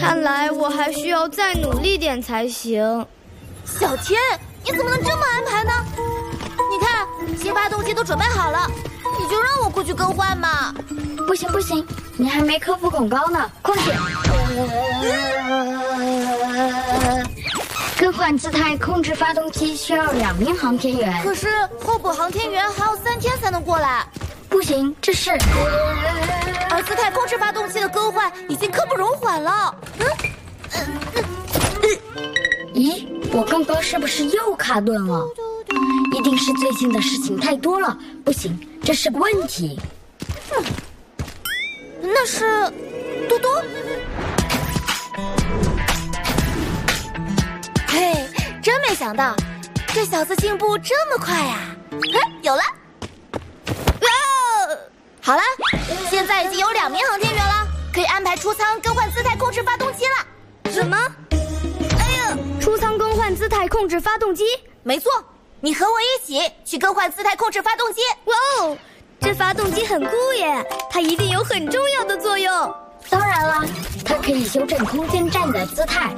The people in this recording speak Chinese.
看来我还需要再努力点才行。 小天，你怎么能这么安排呢？你看，新发动机都准备好了，你就让我过去更换嘛。 不行不行，你还没克服恐高呢，快点！更换姿态控制发动机需要2名航天员， 可是候补航天员还要3天才能过来。 不行，这是…… 而姿态控制发动机的更换已经刻不容缓了。 咦，我刚刚是不是又卡顿了？一定是最近的事情太多了，不行，这是个问题。 那是多多。嘿，真没想到，这小子进步这么快呀！有了。好了，现在已经有2名航天员了，可以安排出舱更换姿态控制发动机了。 什么？哎呀，出舱更换姿态控制发动机？ 没错，你和我一起去更换姿态控制发动机。 哇哦，这发动机很酷耶，它一定有很重要的作用。 当然了，它可以修正空间站的姿态，